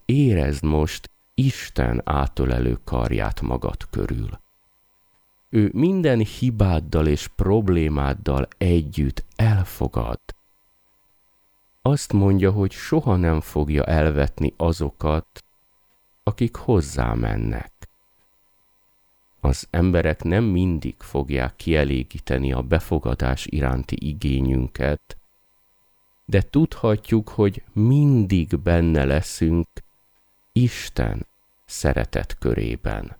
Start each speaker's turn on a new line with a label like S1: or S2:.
S1: érezd most Isten átölelő karját magad körül. Ő minden hibáddal és problémáddal együtt elfogad. Azt mondja, hogy soha nem fogja elvetni azokat, akik hozzá mennek. Az emberek nem mindig fogják kielégíteni a befogadás iránti igényünket, de tudhatjuk, hogy mindig benne leszünk Isten szeretet körében.